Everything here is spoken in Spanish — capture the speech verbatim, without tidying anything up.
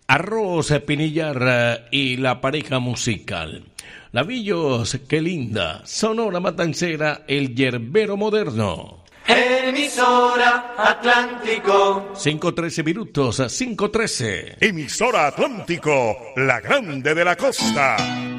Arroz Pinillar y la pareja musical. Lavillos, qué linda. Sonora Matancera, el yerbero moderno. Emisora Atlántico. cinco trece minutos, cinco trece. Emisora Atlántico, la grande de la costa.